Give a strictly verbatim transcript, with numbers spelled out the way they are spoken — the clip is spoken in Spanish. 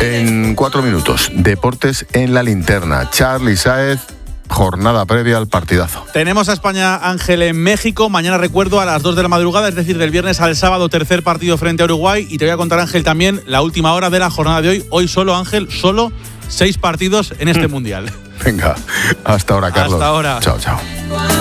En cuatro minutos, deportes en la linterna. Charly Sáez, jornada previa al partidazo. Tenemos a España, Ángel, en México. Mañana, recuerdo, a las dos de la madrugada, es decir, del viernes al sábado, tercer partido frente a Uruguay. Y te voy a contar, Ángel, también la última hora de la jornada de hoy. Hoy solo, Ángel, solo seis partidos en este Mundial. Venga, hasta ahora, Carlos. Hasta ahora. Chao, chao.